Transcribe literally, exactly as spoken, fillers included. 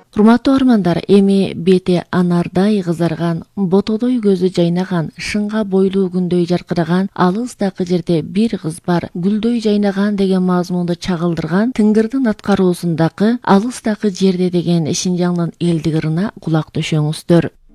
Урматтуу армандар, эми бети анардай кызарган, ботодой көзү жайнаган, шыңга бойлуу күндөй жаркыраган, алыстакы жерде бир кыз бар, гүлдөй жайнаган деген мазмунду чагылдырган Тыңгырдын аткаруусундагы алыстакы жерде деген Шинжаңдын элдик ырына кулак төшөңүздөр.